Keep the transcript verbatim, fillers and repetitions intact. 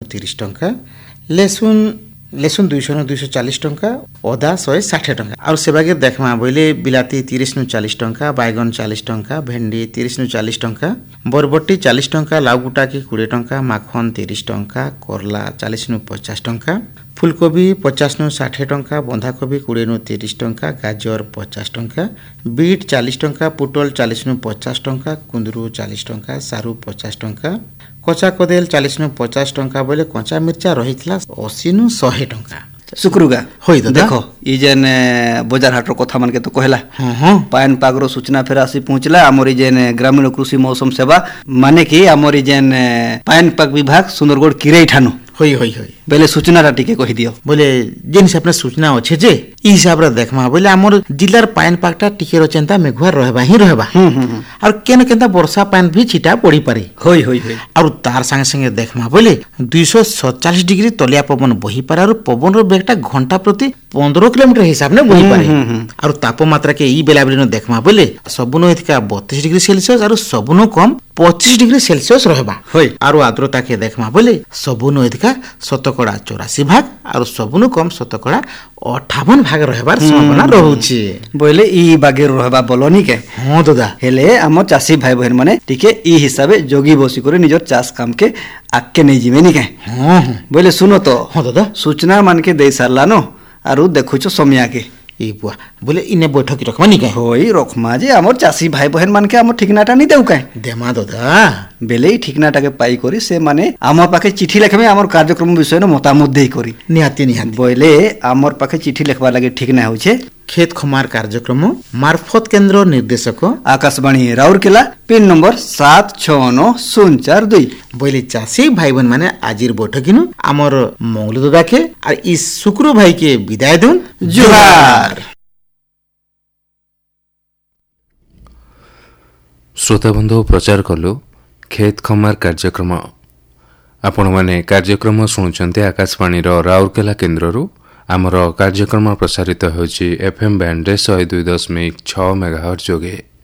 तीस टंका लेसुन लेसुन दुईश नु दुईश चालीस टंका अदा शहे षाठी टंका और सेबागे देखमा बोले बिलाती तीस नु चालीस टंका बैगन चालीस टंका भेंडी तीस नु चालीस टंका बरबटी चालीस टंका लाउगुटा की बीस टंका माखन तीस टंका करला चालीस नु पचास टंका फुलकोबी पचास नु षाठी टंका बंधाकोबी बीस नु तीस टंका गाजर पचास टंका बीट चालीस टंका पुटल चालीस नु पचास टंका कुंदरू चालीस टंका सारू पचास टंका कच्चा कदेल चालीस नु पचास टंका बोले कच्चा मिर्चा रहितला अस्सी नु सौ टंका शुक्रुगा होई तो देखो ई जेन बाजार हाट रो कथा मन के तो कहला हां हां पान पागरो सूचना फेर आसी पहुंचला हमरी जेन ग्रामीण कृषि मौसम सेवा माने कि हमरी जेन पान पाक विभाग सुंदरगढ़ किरै ठानु होई होई होई बेले सूचना रा टिके कहि दियो बोले जिन से अपने सूचना अच्छे जे ई हिसाब रे देखमा बोले हमर जिल्लार पान पाकटा टिके रो चिंता मेघुआ रहबा ही रहबा और केन केनता वर्षा पान भी छिटा पड़ी पारे होई होई होई और तार संगे संगे देखमा बोले दो सौ सैंतालीस डिग्री तलिया पवन बही पारे और पवन रो बेगटा घंटा प्रति पंद्रह किलोमीटर हिसाब ने बही पारे और तापमात्रा के ई बेला बेला देखमा बोले सबनो एथिका बत्तीस डिग्री सेल्सियस और सबनो कम पच्चीस डिग्री सेल्सियस रहबा होई और आर्द्रता के देखमा बोले सबनो एथिका शतकड़ा चौरासी भाग और सबनु कम शतकड़ा अठावन भाग रहबार संभावना रहउछि बोले ई बागे रहबा बोलनी के हां दादा हेले हमर चासी भाई बहन माने ठीके ई हिसाबे जोगी बसी करे निजर चाष काम के आके नै जिमेनी के हां बोले सुनो तो हां दादा सूचना मान के दे सारला नो आरु देखुछो समय के ई बुआ बोले इने बैठक रखमा नि के होई रखमा जे हमर चासी भाई बहन मान के हमर ठिकनाटा नि देउ के देमा दादा बेले ठिकनाटा के पाई करी से माने हमर पाखे चिट्ठी लेखमे हमर कार्यक्रम विषय न मतामत देई करी निहाती निहाती बोले हमर पाखे चिट्ठी लेखबा लागि ठीक ना होछे खेत खमार कार्यक्रम मार्फत केंद्र निर्देशक आकाशवाणी राउरकेला पिन नंबर सात छह नौ शून्य चार दो बोले चासी भाई बहन माने आजिर बैठकिनु हमर मंगलू दादा के और ई शुक्र भाई के विदाय दुन जुहार। श्रोता बंधु प्रचार कलु खेत खमार कार्यक्रम आपण माने कार्यक्रम शुणुचंते आकाशवाणी राउरकेला केन्द्ररू आमर कार्यक्रम प्रसारित होछि एफएम बैंड सौ दुई दशमिक छह मेगाहर्ट्ज जोगे।